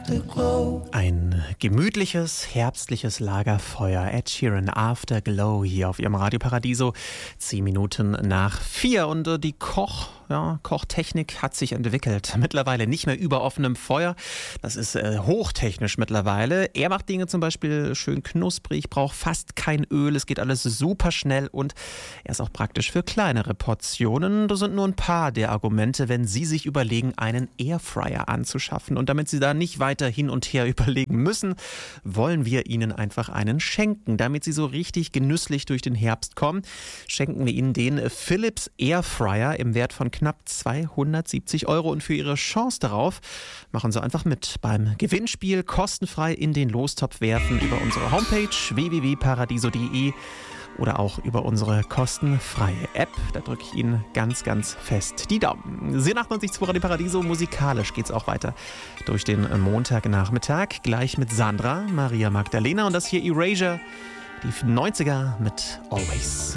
Ein gemütliches, herbstliches Lagerfeuer. Ed Sheeran, Afterglow hier auf ihrem Radio Paradiso. 10 Minuten nach 4 und die Kochtechnik hat sich entwickelt. Mittlerweile nicht mehr über offenem Feuer. Das ist hochtechnisch mittlerweile. Er macht Dinge zum Beispiel schön knusprig, braucht fast kein Öl. Es geht alles super schnell und er ist auch praktisch für kleinere Portionen. Das sind nur ein paar der Argumente, wenn Sie sich überlegen, einen Airfryer anzuschaffen. Und damit Sie da nicht weiter hin und her überlegen müssen, wollen wir Ihnen einfach einen schenken. Damit Sie so richtig genüsslich durch den Herbst kommen, schenken wir Ihnen den Philips Airfryer im Wert von knapp 270 €. Und für Ihre Chance darauf machen Sie einfach mit beim Gewinnspiel, kostenfrei in den Lostopf werfen über unsere Homepage www.paradiso.de oder auch über unsere kostenfreie App. Da drücke ich Ihnen ganz, ganz fest die Daumen. Sie 98.2 Radio Paradiso, musikalisch geht's auch weiter durch den Montagnachmittag. Gleich mit Sandra, Maria Magdalena und das hier Erasure, die 90er mit Always.